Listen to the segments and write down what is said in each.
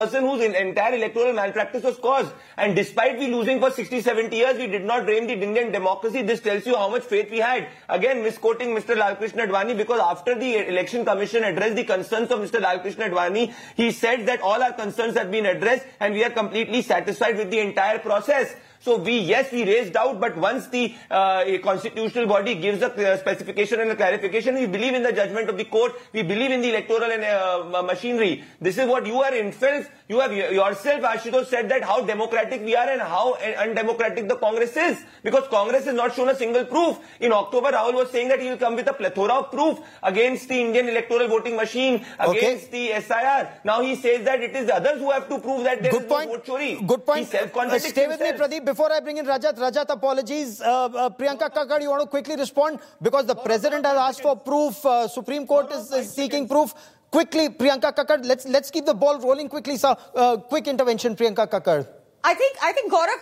person whose entire electoral malpractice was caused. And despite we losing for 60, 70 years, we did not drain the Indian democracy. This tells you how much faith we had. Again, misquoting Mr. Lalkrishna Advani, because after the Election Commission addressed the concerns of Mr. Lalkrishna Advani, he said that all our concerns have been addressed and we are completely satisfied with the entire process. So we raised doubt, but once the constitutional body gives a specification and a clarification, we believe in the judgment of the court. We believe in the electoral and machinery. This is what you are influenced. You have yourself, Ashutosh, said that how democratic we are and how undemocratic the Congress is. Because Congress has not shown a single proof. In October, Rahul was saying that he will come with a plethora of proof against the Indian electoral voting machine, against the SIR. Now he says that it is the others who have to prove that there is no vote chori. Good point. He self-contradicts Stay with me, himself. Pradeep. Before I bring in Rajat, apologies. Priyanka Kakkad, you want to quickly respond? Because the president has asked for proof. Supreme Court is seeking proof. Quickly, Priyanka Kakkad, let's keep the ball rolling quickly, sir. Quick intervention, Priyanka Kakkad. I think Gaurav,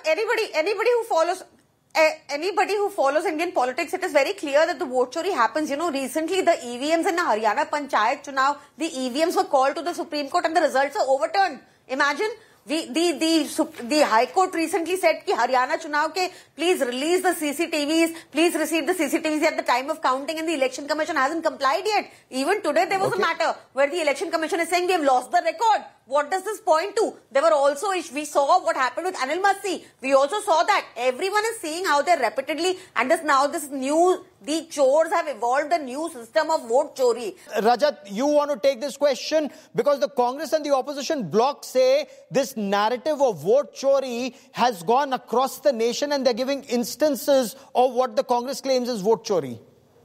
anybody who follows Indian politics, it is very clear that the vote chori happens. You know, recently the EVMs in the Haryana Panchayat Chunav, the EVMs were called to the Supreme Court and the results are overturned. Imagine. The High Court recently said कि Haryana Chunav के please release the CCTVs, please receive the CCTVs at the time of counting, and the Election Commission hasn't complied yet. Even today there was a matter where the Election Commission is saying we have lost the record. What does this point to? There were also, we saw what happened with Anil Masi. We also saw that everyone is seeing how they're repeatedly, and the chores have evolved a new system of vote chori. Rajat, you want to take this question because the Congress and the opposition bloc say this narrative of vote chori has gone across the nation and they're giving instances of what the Congress claims is vote chori.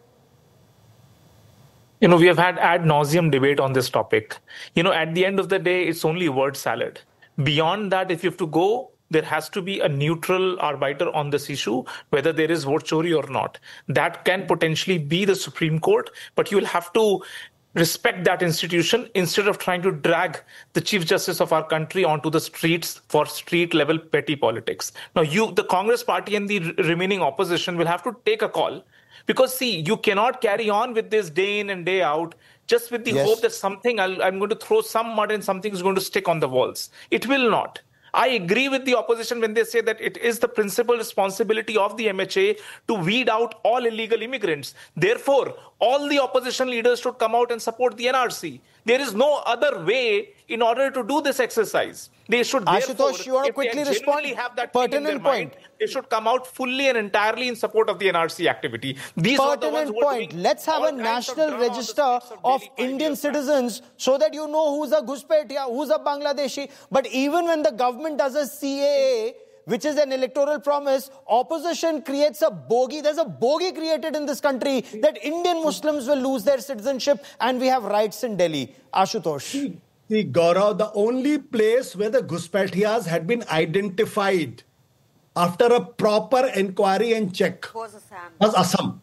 You know, we have had ad nauseum debate on this topic. You know, at the end of the day, it's only word salad. Beyond that, if you have to go, there has to be a neutral arbiter on this issue, whether there is vote chori or not. That can potentially be the Supreme Court, but you will have to respect that institution instead of trying to drag the Chief Justice of our country onto the streets for street-level petty politics. Now, the Congress party and the remaining opposition will have to take a call. Because, see, you cannot carry on with this day in and day out just with the hope that I'm going to throw some mud and something is going to stick on the walls. It will not. I agree with the opposition when they say that it is the principal responsibility of the MHA to weed out all illegal immigrants. Therefore, all the opposition leaders should come out and support the NRC. There is no other way in order to do this exercise. They should, Ashutosh, you want to quickly respond? Have that pertinent point. They should come out fully and entirely in support of the NRC activity. These pertinent point. Let's have a national register of Indian citizens so that you know who's a Ghuspetia, who's a Bangladeshi. But even when the government does a CAA, which is an electoral promise, opposition creates a bogey. There's a bogey created in this country that Indian Muslims will lose their citizenship and we have rights in Delhi. Ashutosh. See, Gaurav, the only place where the Ghuspetias had been identified after a proper inquiry and check was Assam.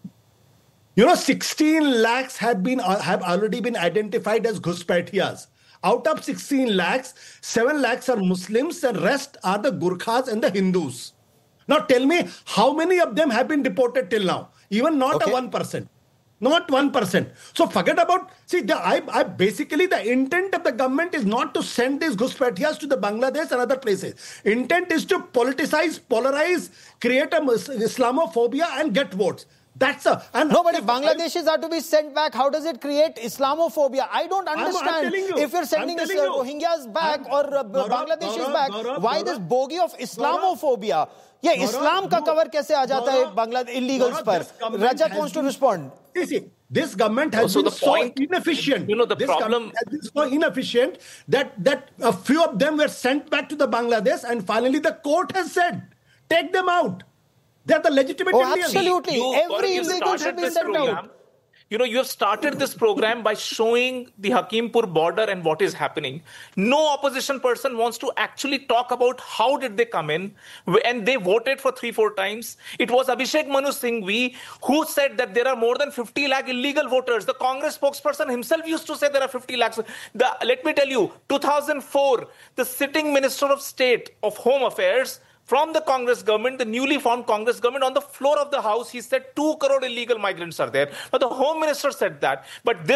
You know, 16 lakhs have already been identified as Ghuspetias. Out of 16 lakhs, 7 lakhs are Muslims and rest are the Gurkhas and the Hindus. Now tell me, how many of them have been deported till now? Even not a 1%. Not 1%. So forget about, see, basically the intent of the government is not to send these Ghuspetias to the Bangladesh and other places. Intent is to politicize, polarize, create a Islamophobia and get votes. That's a... No, but if Bangladeshis are to be sent back, how does it create Islamophobia? I don't understand. If you're sending Rohingyas back or Bangladeshis back, why this bogey of Islamophobia? Yeah, Islam ka cover kaise aa jata hai Bangladesh illegals par? Rajat wants to respond. See, this government has been so inefficient. You know, the problem has been so inefficient that a few of them were sent back to the Bangladesh and finally the court has said, take them out. They're the legitimate Indians. Absolutely. Every illegal should be sent out. You know, you have started this program by showing the Hakimpur border and what is happening. No opposition person wants to actually talk about how did they come in, and they voted for 3-4 times. It was Abhishek Manu Singhvi who said that there are more than 50 lakh illegal voters. The Congress spokesperson himself used to say there are 50 lakhs. Let me tell you, 2004, the sitting Minister of State of Home Affairs from the Congress government, the newly formed Congress government, on the floor of the House, he said 2 crore illegal migrants are there. Now, the Home Minister said that. But this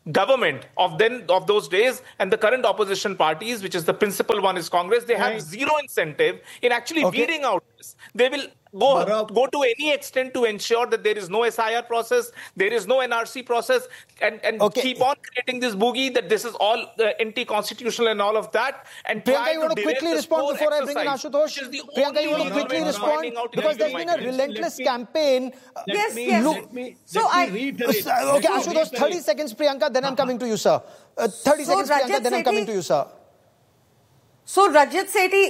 government of those days and the current opposition parties, which is the principal one is Congress, they have zero incentive in actually weeding out this. They will go to any extent to ensure that there is no SIR process, there is no NRC process, and keep on creating this boogie that this is all anti-constitutional and all of that. And Priyanka, you want to quickly respond before I bring in Ashutosh? Priyanka, you want to quickly respond? Because there's been a relentless campaign. Yes. Let me reiterate. Okay, Ashutosh, 30 seconds, Priyanka, then I'm coming to you, sir. 30 seconds, Priyanka, then I'm coming to you, sir. So Rajat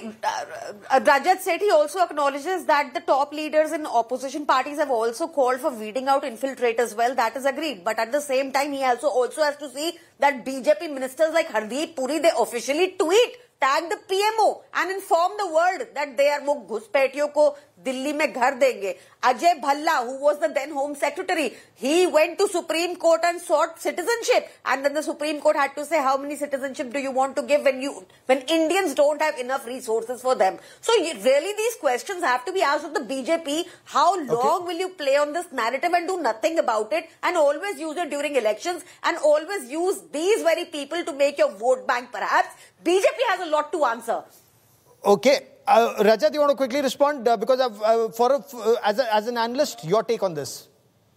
Sethi also acknowledges that the top leaders in opposition parties have also called for weeding out infiltrators. Well, that is agreed. But at the same time, he also has to see that BJP ministers like Hardeep Puri, they officially tweet, tag the PMO and inform the world that they are wo घुसपैठियों को दिल्ली में घर देंगे. Ajay Bhalla, who was the then Home Secretary, he went to Supreme Court and sought citizenship. And then the Supreme Court had to say, how many citizenship do you want to give when Indians don't have enough resources for them? So really these questions have to be asked of the BJP. How long will you play on this narrative and do nothing about it and always use it during elections and always use these very people to make your vote bank perhaps? BJP has a lot to answer. Okay. Rajat, you want to quickly respond? Because as an analyst, your take on this.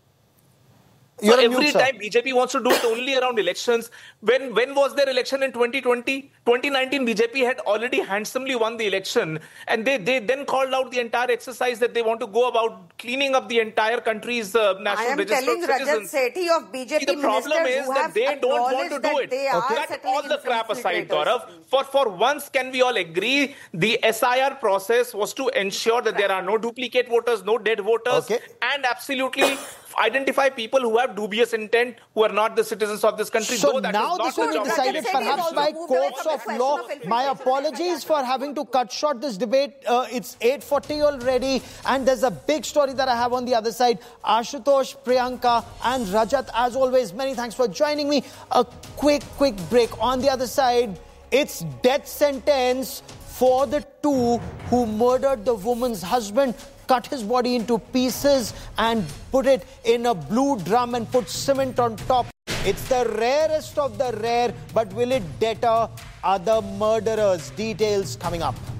So every time BJP wants to do it only around elections. When was their election in 2020? 2019, BJP had already handsomely won the election. And they then called out the entire exercise that they want to go about cleaning up the entire country's national register of citizens. I am telling Rajat Sethi of BJP the problem is that they don't want to do it. Cut all the crap aside, Gaurav. For once, can we all agree the SIR process was to ensure that there are no duplicate voters, no dead voters, and absolutely identify people who have dubious intent, who are not the citizens of this country. So now this will be decided perhaps by courts of law. My apologies for having to cut short this debate. It's 8:40 already, and there's a big story that I have on the other side. Ashutosh, Priyanka, and Rajat, as always, many thanks for joining me. A quick break. On the other side, it's death sentence for the two who murdered the woman's husband, cut his body into pieces and put it in a blue drum and put cement on top. It's the rarest of the rare, but will it deter other murderers? Details coming up.